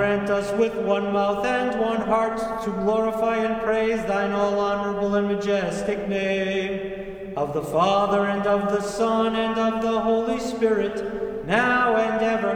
grant us with one mouth and one heart to glorify and praise thine all honorable and majestic name, of the Father, and of the Son, and of the Holy Spirit, now and ever.